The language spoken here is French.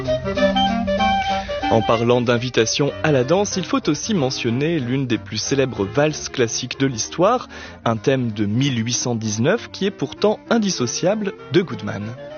En parlant d'invitation à la danse, il faut aussi mentionner l'une des plus célèbres valses classiques de l'histoire, un thème de 1819 qui est pourtant indissociable de Goodman.